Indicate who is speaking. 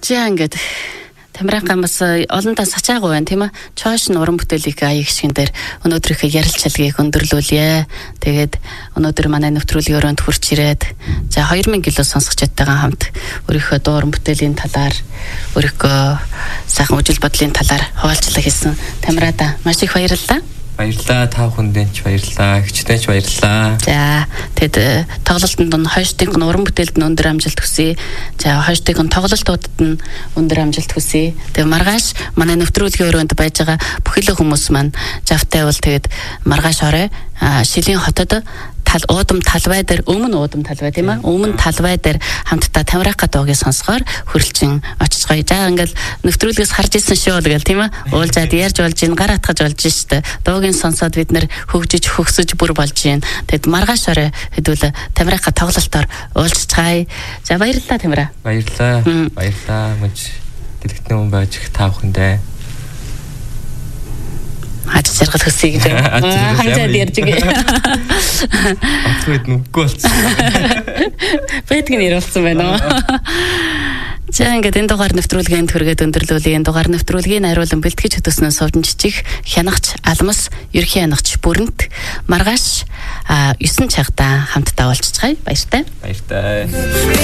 Speaker 1: За ингээд Тамирагамаас олонтаа сачаагүй байна тийм ээ. Чоош нь уран бүтээлийг аяг гişгэн дээр өнөөдрийнхөө ярилцлагыг өндөрлүүлье. Тэгээд өнөөдөр манай нэвтрүүлгийн өрөөнд хурч ирээд за 2000 кг сонсогчдтойгоо хамт өөрийнхөө дуу уран бүтээлийн талаар өөрийнхөө сайхан үжил бодлын талаар хуваалцлага хийсэн. Тамирада маш их баярлалаа.
Speaker 2: Баярлалаа та бүхэндээ ч баярлалаа, хчтэй ч баярлалаа.
Speaker 1: За тэгэд тоглолтод нь хойштын уран бүтээлд нь өндөр амжилт хүсье. За хойштын тоглолтуудад нь өндөр амжилт хүсье. Тэгээ маргааш манай нэвтрүүлгийн өрөөнд байж байгаа бүхэл хүмүүс маань завтай бол тэгэд маргааш орой Шилийн хотод уудам талбай дээр өмнө уудам талбай тийм ээ өмнө талбай дээр хамтдаа Тамирага дуугийг сонсохоор хөрөлчин очиж гоё. За ингээл нэвтрүүлгээс харж ирсэн шүү л гэл тийм ээ уулзаад ярьж болж ин гар атгаж болж штэ дуугийн сонсоод бид нэр хөгжиж хөгсөж бүр болж гин. Тэгэд маргааш орой хэдүүл Тамирага тоглолтоор уулзцгаая. За баярлалаа Тамира.
Speaker 2: Баярлалаа. Баярлалаа мэж дэлгэцэн хүн байж их та бүхэндээ
Speaker 1: Аж жаргал хөсөй гэж ханцаад ярьж гээ.
Speaker 2: Атгүйд нүггүй болсон.
Speaker 1: Бэдг нэр болсон байна уу? За ингээд энэ дугаар нэвтрүүлгийн төргээд өндөрлүүлээ. Энэ дугаар нэвтрүүлгийн хариулан бэлтгэж хөтөснөө совдон жижиг хянагч алмас ерхий хянагч бүрэнт маргааш 9 цагта хамтдаа уулзцгаая. Баяртай.
Speaker 2: Баяртай.